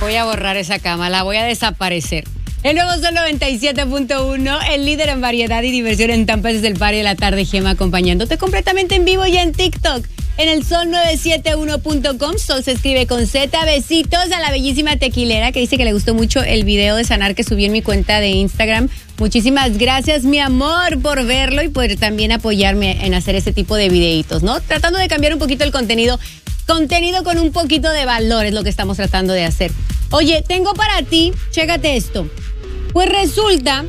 Voy a borrar esa cama, la voy a desaparecer. El nuevo Sol 97.1, el líder en variedad y diversión en Tampa, es el Party de la Tarde. Gema acompañándote completamente en vivo y en TikTok. En el sol971.com, Sol se escribe con Z. Besitos a la bellísima tequilera que dice que le gustó mucho el video de Sanar que subí en mi cuenta de Instagram. Muchísimas gracias, mi amor, por verlo y por también apoyarme en hacer ese tipo de videitos, ¿no? Tratando de cambiar un poquito el contenido. Contenido con un poquito de valor es lo que estamos tratando de hacer. Oye, tengo para ti, chécate esto. Pues resulta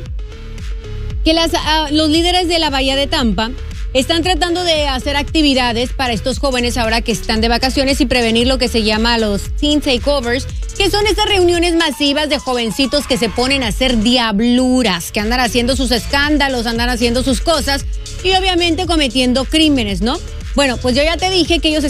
que los líderes de la Bahía de Tampa están tratando de hacer actividades para estos jóvenes ahora que están de vacaciones y prevenir lo que se llama los teen takeovers, que son estas reuniones masivas de jovencitos que se ponen a hacer diabluras, que andan haciendo sus escándalos, andan haciendo sus cosas y obviamente cometiendo crímenes, ¿no? Bueno, pues yo ya te dije que ellos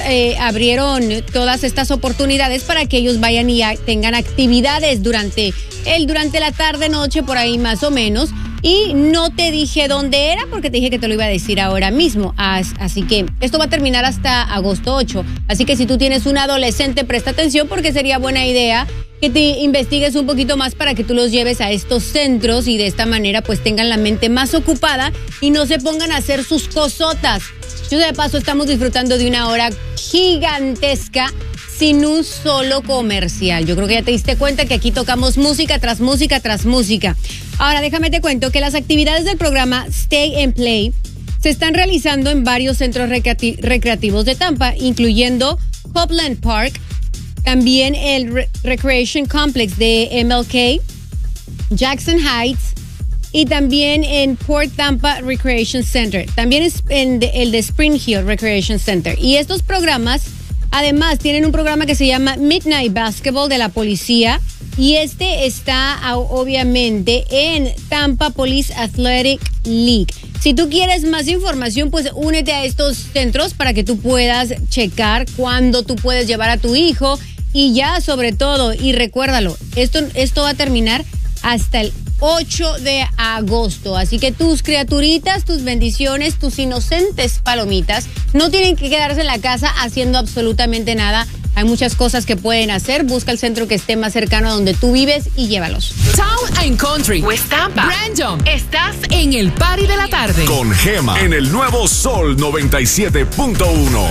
abrieron todas estas oportunidades para que ellos vayan y tengan actividades durante la tarde, noche, por ahí más o menos. Y no te dije dónde era porque te dije que te lo iba a decir ahora mismo. Así que esto va a terminar hasta agosto 8. Así que si tú tienes un adolescente, presta atención porque sería buena idea que te investigues un poquito más para que tú los lleves a estos centros y de esta manera pues tengan la mente más ocupada y no se pongan a hacer sus cosotas. Yo de paso estamos disfrutando de una hora gigantesca sin un solo comercial. Yo creo que ya te diste cuenta que aquí tocamos música tras música tras música. Ahora déjame te cuento que las actividades del programa Stay and Play se están realizando en varios centros recreativos de Tampa, incluyendo Copeland Park, también el Recreation Complex de MLK, Jackson Heights y también en Port Tampa Recreation Center. También es en el de Spring Hill Recreation Center. Y estos programas, además, tienen un programa que se llama Midnight Basketball de la policía. Y este está, obviamente, en Tampa Police Athletic League. Si tú quieres más información, pues únete a estos centros para que tú puedas checar cuándo tú puedes llevar a tu hijo. Y ya, sobre todo, y recuérdalo, esto va a terminar hasta el 8 de agosto. Así que tus criaturitas, tus bendiciones, tus inocentes palomitas no tienen que quedarse en la casa haciendo absolutamente nada. Hay muchas cosas que pueden hacer. Busca el centro que esté más cercano a donde tú vives y llévalos. Town and Country, West Tampa, Brandon. Estás en el Party de la Tarde. Con Gema en el nuevo Sol 97.1.